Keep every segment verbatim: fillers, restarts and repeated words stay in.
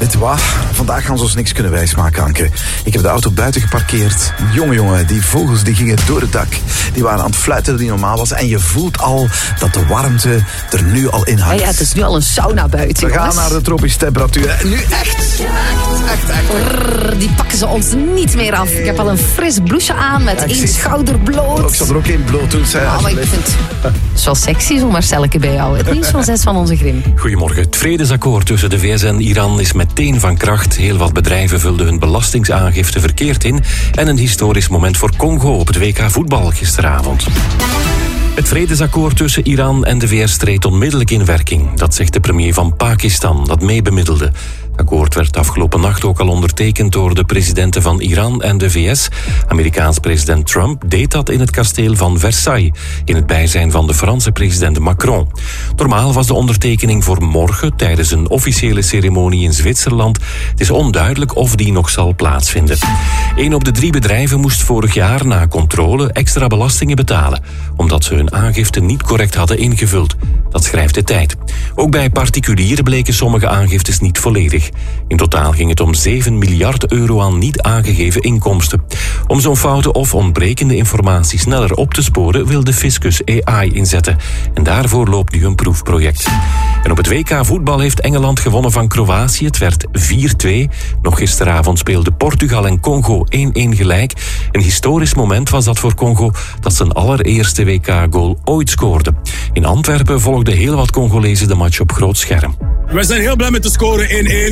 Weet je wat? Vandaag gaan ze ons niks kunnen wijsmaken, Anke. Ik heb de auto buiten geparkeerd. Jongen, jongen, die vogels die gingen door het dak. Die waren aan het fluiten dat die normaal was. En je voelt al dat de warmte er nu al in hangt. Ja, ja, het is nu al een sauna buiten, We jongens. gaan naar de tropische temperatuur. En nu echt, echt, echt, echt. Brrr, die pakken ze ons niet meer af. Ik heb al een fris blouseje aan met Ja, ik één zie het. schouder bloot. Ik zal er ook in bloot doen, zei Ah, maar ik vind het is wel sexy, zo'n Marcelleke bij jou. Het nieuws van zes van onze Grim. Goedemorgen. Het vredesakkoord tussen de V S en Iran is meteen van kracht. Heel wat bedrijven vulden hun belastingsaangifte verkeerd in. En een historisch moment voor Congo op het W K voetbal gisteravond. Het vredesakkoord tussen Iran en de V S treedt onmiddellijk in werking. Dat zegt de premier van Pakistan, dat mee bemiddelde. Het akkoord werd afgelopen nacht ook al ondertekend door de presidenten van Iran en de V S. Amerikaans president Trump deed dat in het kasteel van Versailles, in het bijzijn van de Franse president Macron. Normaal was de ondertekening voor morgen tijdens een officiële ceremonie in Zwitserland. Het is onduidelijk of die nog zal plaatsvinden. Eén op de drie bedrijven moest vorig jaar na controle extra belastingen betalen, omdat ze hun aangifte niet correct hadden ingevuld. Dat schrijft de Tijd. Ook bij particulieren bleken sommige aangiftes niet volledig. In totaal ging het om zeven miljard euro aan niet aangegeven inkomsten. Om zo'n foute of ontbrekende informatie sneller op te sporen wil de fiscus A I inzetten. En daarvoor loopt nu een proefproject. En op het W K voetbal heeft Engeland gewonnen van Kroatië. Het werd vier twee. Nog gisteravond speelden Portugal en Congo één-één gelijk. Een historisch moment was dat voor Congo, dat zijn allereerste W K-goal ooit scoorde. In Antwerpen volgden heel wat Congolezen de match op groot scherm. We zijn heel blij met de score één-één.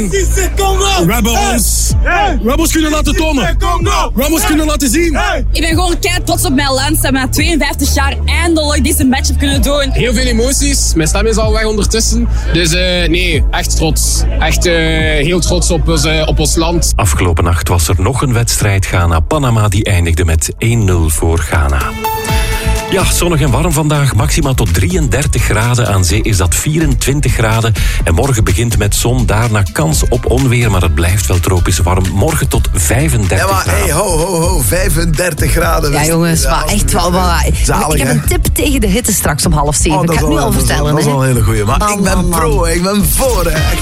We hebben ons, we hebben ons kunnen laten tonen. We hebben ons kunnen laten zien. Ik ben gewoon kei trots op mijn land en met tweeënvijftig jaar eindelijk deze match heb kunnen doen. Heel veel emoties. Mijn stem is al weg ondertussen. Dus uh, nee, echt trots. Echt uh, heel trots op ons, uh, op ons land. Afgelopen nacht was er nog een wedstrijd, Ghana-Panama, die eindigde met één nul voor Ghana. Ja, zonnig en warm vandaag. Maxima tot drieëndertig graden. Aan zee is dat vierentwintig graden. En morgen begint met zon. Daarna kans op onweer, maar het blijft wel tropisch warm. Morgen tot vijfendertig Ja, maar graden. hey, ho, ho, ho, vijfendertig graden. Ja, jongens, maar echt wel wat. Zalig, Ik heb hè? een tip tegen de hitte straks om half zeven. Oh, ik dat ga is het nu wel- al dat is wel- vertellen. Dat is hè. wel een hele goeie. Maar Man, ik ben man, man. pro, hè. Ik ben voor, hè.